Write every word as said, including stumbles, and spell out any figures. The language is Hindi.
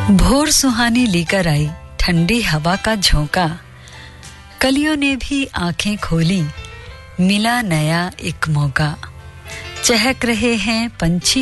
भोर सुहानी लेकर आई ठंडी हवा का झोंका, कलियों ने भी आंखें खोली, मिला नया एक मौका। चहक रहे हैं पंछी